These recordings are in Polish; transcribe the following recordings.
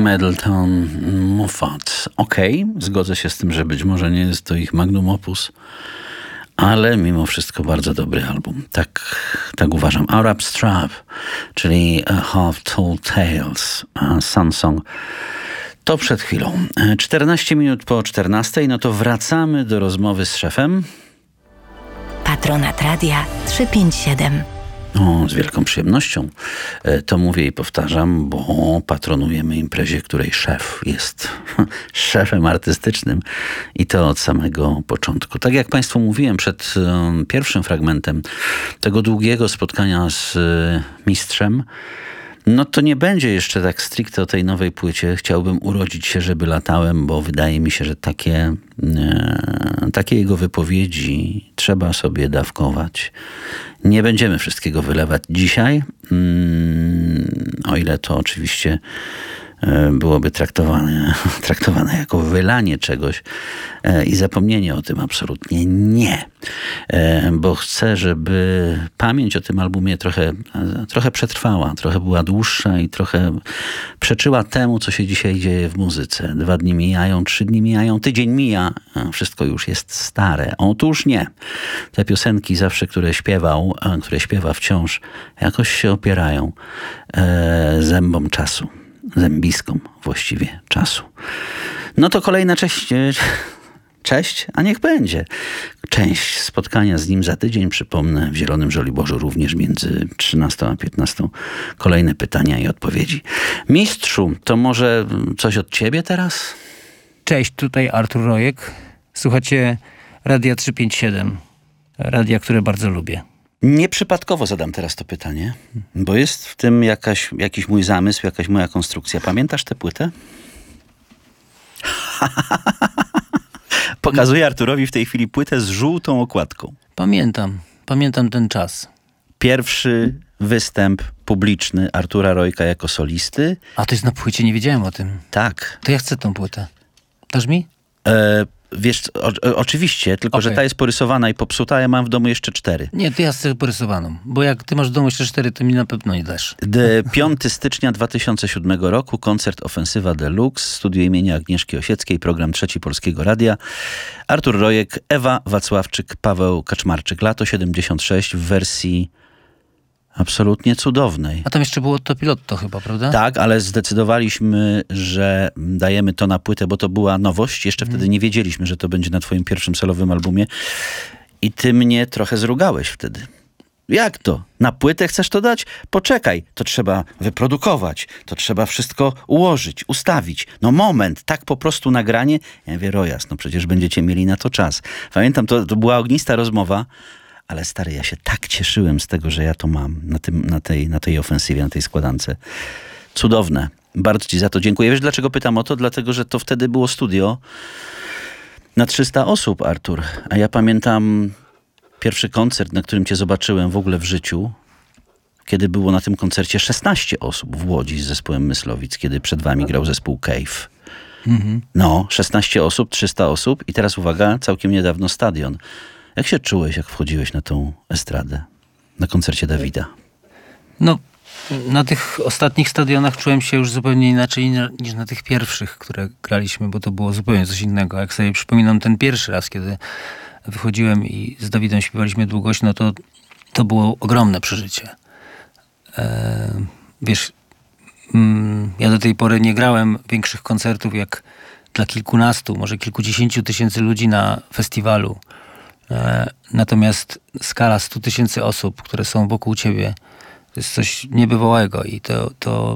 Middleton Moffat. Zgodzę się z tym, że być może nie jest to ich magnum opus, ale mimo wszystko bardzo dobry album. Tak uważam. Arab Strap, czyli Half Told Tales, Sun Song. To przed chwilą. 14 minut po 14, no to wracamy do rozmowy z szefem. Patronat Radia 357. Z wielką przyjemnością to mówię i powtarzam, bo patronujemy imprezie, której szef jest szefem artystycznym i to od samego początku. Tak jak Państwu mówiłem przed pierwszym fragmentem tego długiego spotkania z mistrzem, no to nie będzie jeszcze tak stricte o tej nowej płycie. Chciałbym urodzić się, żeby latałem, bo wydaje mi się, że takie jego wypowiedzi trzeba sobie dawkować. Nie będziemy wszystkiego wylewać dzisiaj, o ile to oczywiście byłoby traktowane jako wylanie czegoś i zapomnienie o tym absolutnie nie. Bo chcę, żeby pamięć o tym albumie trochę przetrwała, trochę była dłuższa i trochę przeczyła temu, co się dzisiaj dzieje w muzyce. 2 dni mijają, 3 dni mijają, tydzień mija, wszystko już jest stare. Otóż nie. Te piosenki zawsze, które śpiewa wciąż, jakoś się opierają zębom czasu. Zębiskom właściwie czasu. No to kolejna cześć, a niech będzie. Część spotkania z nim za tydzień, przypomnę, w Zielonym Żoliborzu również między 13 a 15. Kolejne pytania i odpowiedzi. Mistrzu, to może coś od ciebie teraz? Cześć, tutaj Artur Rojek. Słuchacie Radia 357. Radia, które bardzo lubię. Nieprzypadkowo zadam teraz to pytanie, bo jest w tym jakiś mój zamysł, jakaś moja konstrukcja. Pamiętasz tę płytę? Pokazuję Arturowi w tej chwili płytę z żółtą okładką. Pamiętam ten czas. Pierwszy występ publiczny Artura Rojka jako solisty. A to jest na płycie, nie wiedziałem o tym. Tak. To ja chcę tą płytę. Dasz mi? Wiesz, oczywiście, tylko że ta jest porysowana i popsuta, ja mam w domu jeszcze 4. Nie, to ja chcę porysowaną, bo jak ty masz w domu jeszcze 4, to mi na pewno nie dasz. 5 stycznia 2007 roku, koncert Ofensywa Deluxe, studio imienia Agnieszki Osieckiej, program Trzeci Polskiego Radia. Artur Rojek, Ewa Wacławczyk, Paweł Kaczmarczyk, lato 76 w wersji absolutnie cudownej. A tam jeszcze było to Pilotto chyba, prawda? Tak, ale zdecydowaliśmy, że dajemy to na płytę, bo to była nowość. Jeszcze wtedy nie wiedzieliśmy, że to będzie na twoim pierwszym solowym albumie. I ty mnie trochę zrugałeś wtedy. Jak to? Na płytę chcesz to dać? Poczekaj, to trzeba wyprodukować, to trzeba wszystko ułożyć, ustawić. No moment, tak po prostu nagranie. Ja mówię, Rojas, no przecież będziecie mieli na to czas. Pamiętam, to była ognista rozmowa. Ale stary, ja się tak cieszyłem z tego, że ja to mam na tej ofensywie, na tej składance. Cudowne. Bardzo ci za to dziękuję. Wiesz, dlaczego pytam o to? Dlatego, że to wtedy było studio na 300 osób, Artur. A ja pamiętam pierwszy koncert, na którym cię zobaczyłem w ogóle w życiu, kiedy było na tym koncercie 16 osób w Łodzi z zespołem Myslowic, kiedy przed wami grał zespół Cave. No, 16 osób, 300 osób i teraz uwaga, całkiem niedawno stadion. Jak się czułeś, jak wchodziłeś na tą estradę, na koncercie Dawida? No, na tych ostatnich stadionach czułem się już zupełnie inaczej niż na tych pierwszych, które graliśmy, bo to było zupełnie coś innego. Jak sobie przypominam ten pierwszy raz, kiedy wychodziłem i z Dawidem śpiewaliśmy długośno, to było ogromne przeżycie. Wiesz, ja do tej pory nie grałem większych koncertów jak dla kilkunastu, może kilkudziesięciu tysięcy ludzi na festiwalu. Natomiast skala 100 000 osób, które są wokół ciebie, to jest coś niebywałego i to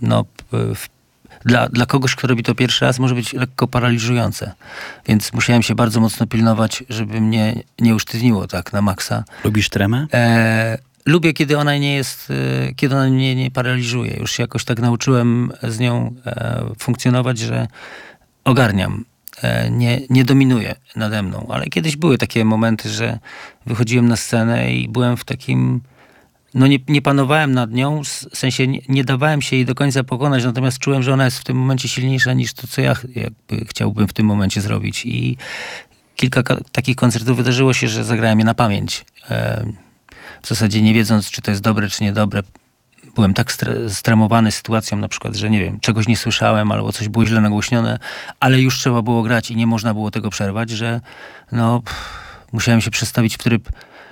dla kogoś, kto robi to pierwszy raz, może być lekko paraliżujące. Więc musiałem się bardzo mocno pilnować, żeby mnie nie usztywniło tak na maksa. Lubisz tremę? Lubię, kiedy ona nie jest, kiedy ona mnie nie paraliżuje. Już się jakoś tak nauczyłem z nią funkcjonować, że ogarniam. Nie dominuje nade mną, ale kiedyś były takie momenty, że wychodziłem na scenę i byłem w takim, no nie panowałem nad nią, w sensie nie dawałem się jej do końca pokonać, natomiast czułem, że ona jest w tym momencie silniejsza niż to, co ja jakby chciałbym w tym momencie zrobić i kilka takich koncertów wydarzyło się, że zagrałem je na pamięć. W zasadzie nie wiedząc, czy to jest dobre, czy niedobre. byłem tak stremowany sytuacją na przykład, że nie wiem, czegoś nie słyszałem albo coś było źle nagłośnione, ale już trzeba było grać i nie można było tego przerwać, że musiałem się przestawić w tryb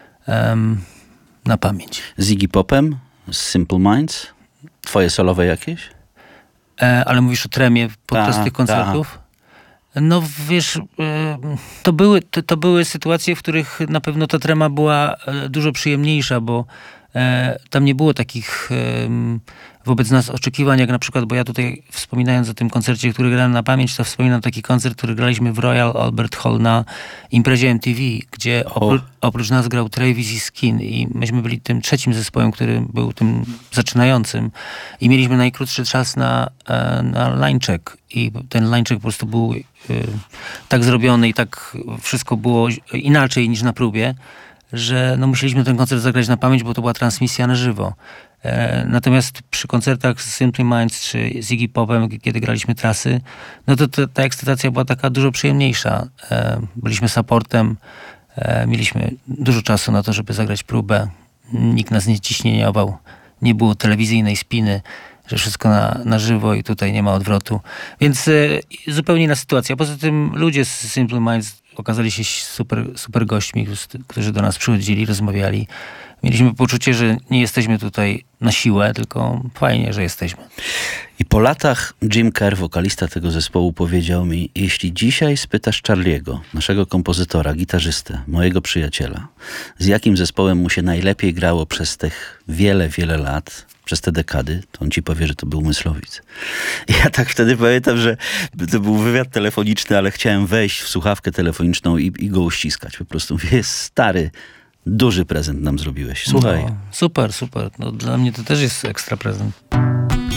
na pamięć. Z Iggy Popem? Z Simple Minds? Twoje solowe jakieś? Ale mówisz o tremie podczas tych koncertów? No wiesz, to były sytuacje, w których na pewno ta trema była dużo przyjemniejsza, bo tam nie było takich wobec nas oczekiwań, jak na przykład, bo ja tutaj wspominając o tym koncercie, który grałem na pamięć, to wspominam taki koncert, który graliśmy w Royal Albert Hall na imprezie MTV, gdzie oprócz nas grał Travis i Skin i myśmy byli tym trzecim zespołem, który był tym zaczynającym i mieliśmy najkrótszy czas na linecheck i ten linecheck po prostu był tak zrobiony i tak wszystko było inaczej niż na próbie, że musieliśmy ten koncert zagrać na pamięć, bo to była transmisja na żywo. Natomiast przy koncertach z Simple Minds czy z Iggy Popem, kiedy graliśmy trasy, to ta ekscytacja była taka dużo przyjemniejsza. Byliśmy supportem, mieliśmy dużo czasu na to, żeby zagrać próbę. Nikt nas nie ciśnieniował, nie było telewizyjnej spiny, że wszystko na żywo i tutaj nie ma odwrotu. Więc zupełnie inna sytuacja. Poza tym ludzie z Simple Minds okazali się super gośćmi, którzy do nas przychodzili, rozmawiali. Mieliśmy poczucie, że nie jesteśmy tutaj na siłę, tylko fajnie, że jesteśmy. I po latach Jim Kerr, wokalista tego zespołu, powiedział mi: jeśli dzisiaj spytasz Charlie'ego, naszego kompozytora, gitarzystę, mojego przyjaciela, z jakim zespołem mu się najlepiej grało przez tych wiele lat, przez te dekady, to on ci powie, że to był Myslowic. I ja tak wtedy pamiętam, że to był wywiad telefoniczny, ale chciałem wejść w słuchawkę telefoniczną i go uściskać. Po prostu mówię: stary, duży prezent nam zrobiłeś. Słuchaj. Super. Dla mnie to też jest ekstra prezent.